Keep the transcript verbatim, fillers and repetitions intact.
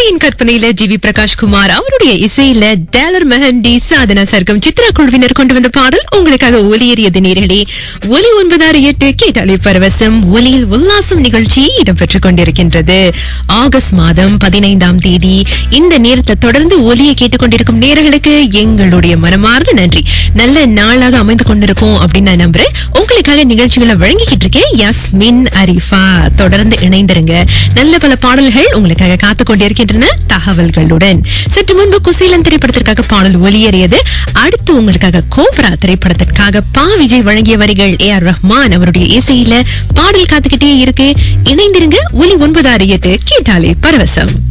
வாலியின் கற்பனையில G we Prakash Kumar அவருடைய இசையில டேலர் மெஹந்தி சாதனா சர்க்கம் சித்ரா குழுவினர் கொண்டு வந்த பாடல் உங்களுக்காக ஒலியேறியது நேர்களே. ஒலி ஒன்பதாறு எட்டு கேட்டாலே பரவசம். ஒலியில் உல்லாசம் நிகழ்ச்சி இடம்பெற்றுக் கொண்டிருக்கின்றது. ஆகஸ்ட் மாதம் பதினைந்தாம் தேதி இந்த நேரத்தை தொடர்ந்து ஒலியை கேட்டுக்கொண்டிருக்கும் நேர்களுக்கு எங்களுடைய மனமார்ந்த நன்றி. நல்ல நாளாக அமைந்து கொண்டிருக்கும் அப்படின்னு நான் நம்புறேன். உங்களுக்காக நிகழ்ச்சிகளை வழங்கிக்கிட்டு இருக்கேன் யாஸ்மின் அரிஃபா. தொடர்ந்து இணைந்திருங்க. நல்ல பல பாடல்கள் உங்களுக்காக காத்துக் கொண்டிருக்கின்றன தகவல்களுடன். சற்று முன்பு குசீலன் திரைப்படத்திற்காக பாடல் ஒலியேறியது. அடுத்து உங்களுக்காக கோப்ரா திரைப்படத்திற்காக பா விஜய் வழங்கிய வரிகள் ஏ ஆர் ரஹ்மான் அவருடைய இசையில பாடல் காத்துக்கிட்டே இருக்கு. இணைந்திருங்க. ஒலி ஒன்பதாறு எட்டு கேட்டாலே பரவசம்.